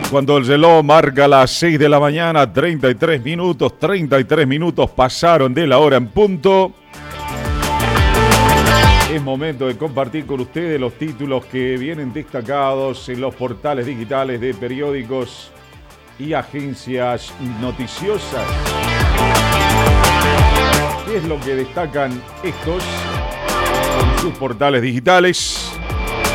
Cuando el reloj marca las 6 de la mañana, 33 minutos pasaron de la hora en punto. Es momento de compartir con ustedes los títulos que vienen destacados en los portales digitales de periódicos y agencias noticiosas. ¿Qué es lo que destacan estos en sus portales digitales?